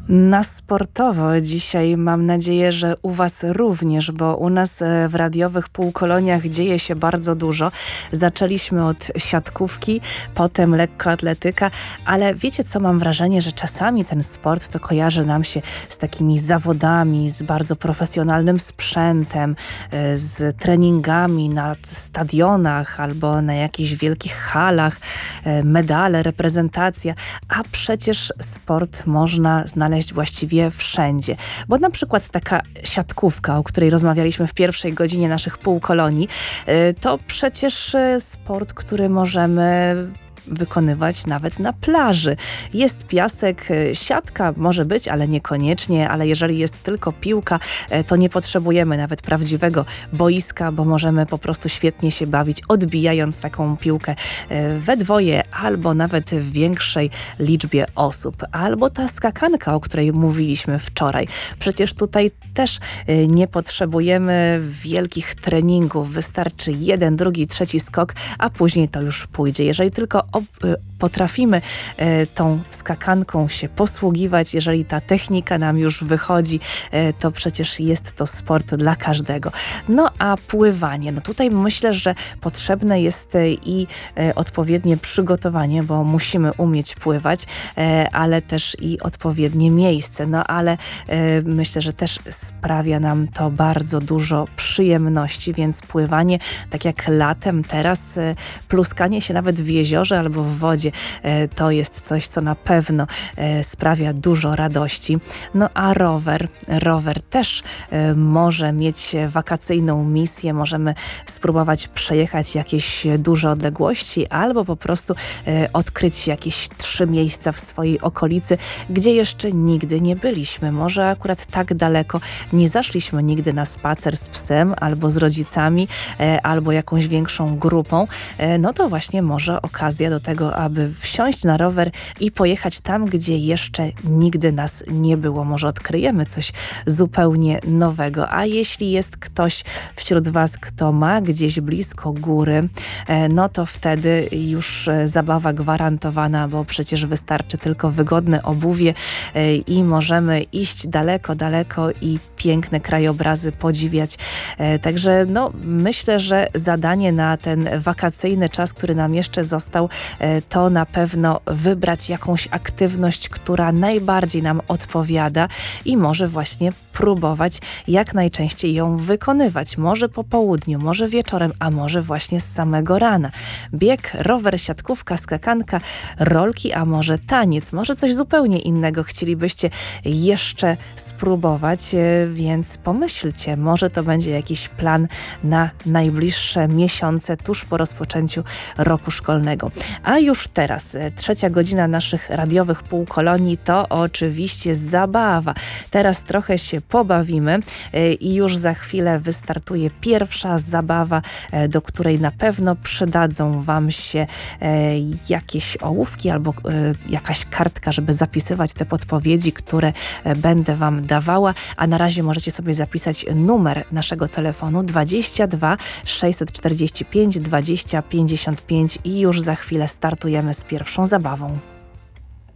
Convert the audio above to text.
Na sportowo dzisiaj mam nadzieję, że u Was również, bo u nas w radiowych półkoloniach dzieje się bardzo dużo. Zaczęliśmy od siatkówki, potem lekkoatletyka, ale wiecie co, mam wrażenie, że czasami ten sport to kojarzy nam się z takimi zawodami, z bardzo profesjonalnym sprzętem, z treningami na stadionach albo na jakichś wielkich halach, medale, reprezentacja, a przecież sport można znaleźć właściwie wszędzie. Bo na przykład taka siatkówka, o której rozmawialiśmy w pierwszej godzinie naszych półkolonii, to przecież sport, który możemy wykonywać nawet na plaży. Jest piasek, siatka może być, ale niekoniecznie, ale jeżeli jest tylko piłka, to nie potrzebujemy nawet prawdziwego boiska, bo możemy po prostu świetnie się bawić, odbijając taką piłkę we dwoje, albo nawet w większej liczbie osób. Albo ta skakanka, o której mówiliśmy wczoraj. Przecież tutaj też nie potrzebujemy wielkich treningów. Wystarczy jeden, drugi, trzeci skok, a później to już pójdzie. Jeżeli tylko potrafimy tą skakanką się posługiwać, jeżeli ta technika nam już wychodzi, to przecież jest to sport dla każdego. No a pływanie, no tutaj myślę, że potrzebne jest i odpowiednie przygotowanie, bo musimy umieć pływać, ale też i odpowiednie miejsce. No ale myślę, że też sprawia nam to bardzo dużo przyjemności, więc pływanie, tak jak latem teraz, pluskanie się nawet w jeziorze albo w wodzie, to jest coś, co na pewno sprawia dużo radości. No a rower też może mieć wakacyjną misję, możemy spróbować przejechać jakieś duże odległości albo po prostu odkryć jakieś 3 miejsca w swojej okolicy, gdzie jeszcze nigdy nie byliśmy. Może akurat tak daleko nie zaszliśmy nigdy na spacer z psem albo z rodzicami, albo jakąś większą grupą. No to właśnie może okazja do tego, aby wsiąść na rower i pojechać tam, gdzie jeszcze nigdy nas nie było. Może odkryjemy coś zupełnie nowego. A jeśli jest ktoś wśród Was, kto ma gdzieś blisko góry, no to wtedy już zabawa gwarantowana, bo przecież wystarczy tylko wygodne obuwie i możemy iść daleko, daleko i piękne krajobrazy podziwiać. Także no, myślę, że zadanie na ten wakacyjny czas, który nam jeszcze został, to na pewno wybrać jakąś aktywność, która najbardziej nam odpowiada i może właśnie próbować jak najczęściej ją wykonywać. Może po południu, może wieczorem, a może właśnie z samego rana. Bieg, rower, siatkówka, skakanka, rolki, a może taniec, może coś zupełnie innego chcielibyście jeszcze spróbować, więc pomyślcie, może to będzie jakiś plan na najbliższe miesiące tuż po rozpoczęciu roku szkolnego. A już teraz 3. godzina naszych radiowych półkolonii to oczywiście zabawa. Teraz trochę się pobawimy i już za chwilę wystartuje pierwsza zabawa, do której na pewno przydadzą Wam się jakieś ołówki albo jakaś kartka, żeby zapisywać te podpowiedzi, które będę Wam dawała, a na razie możecie sobie zapisać numer naszego telefonu 22 645 20 55 i już za chwilę startujemy z pierwszą zabawą.